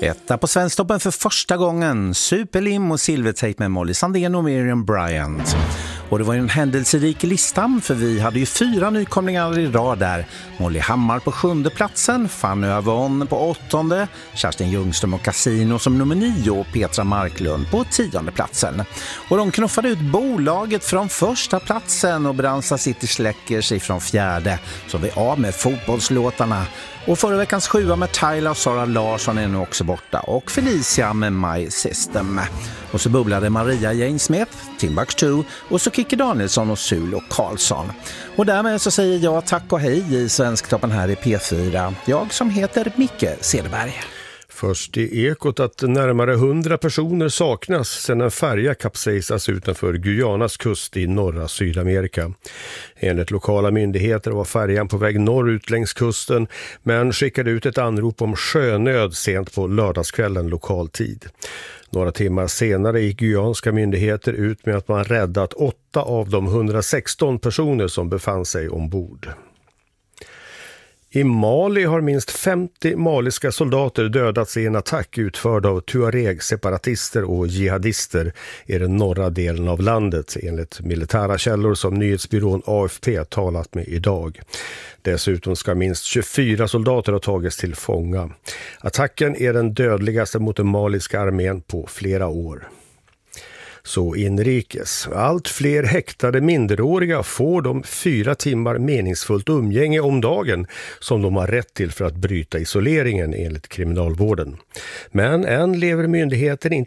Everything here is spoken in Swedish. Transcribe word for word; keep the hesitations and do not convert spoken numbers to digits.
Etta på Svensktoppen för första gången. Superlim och Silvertape med Molly Sandén och Miriam Bryant. Och det var ju en händelserik listan, för vi hade ju fyra nykomlingar i rad där. Molly Hammar på sjunde platsen, Fanny Avon på åttonde, Kerstin Ljungström och Casino som nummer nio och Petra Marklund på tionde platsen. Och de knuffade ut bolaget från första platsen och Brandsta City släcker sig från fjärde. Så vi är av med fotbollslåtarna. Och förra veckans sjua med Tyler och Sara Larsson är nu också borta. Och Felicia med My System. Och så bubblade Maria Jane Smith, Timbuktu och så Kikki Danielsson och Sulo Karlsson. Och därmed så säger jag tack och hej i Svensktoppen här i P fyra. Jag som heter Micke Cederberg. Först i Ekot att närmare hundra personer saknas sedan en färja kapsejsas utanför Guyanas kust i norra Sydamerika. Enligt lokala myndigheter var färjan på väg norrut längs kusten, men skickade ut ett anrop om sjönöd sent på lördagskvällen lokal tid. Några timmar senare gick guyanska myndigheter ut med att man räddat åtta av de hundrasexton personer som befann sig ombord. I Mali har minst femtio maliska soldater dödats i en attack utförd av Tuareg-separatister och jihadister i den norra delen av landet, enligt militära källor som nyhetsbyrån A F P talat med idag. Dessutom ska minst tjugofyra soldater ha tagits till fånga. Attacken är den dödligaste mot den maliska armén på flera år. Så inrikes. Allt fler häktade minderåriga får de fyra timmar meningsfullt umgänge om dagen som de har rätt till för att bryta isoleringen enligt kriminalvården. Men än lever myndigheten